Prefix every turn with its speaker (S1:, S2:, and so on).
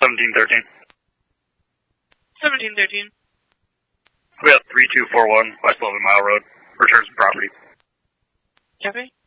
S1: 1713.
S2: 1713.
S1: We have 3241 West 11 Mile Road. Returns property.
S2: Copy.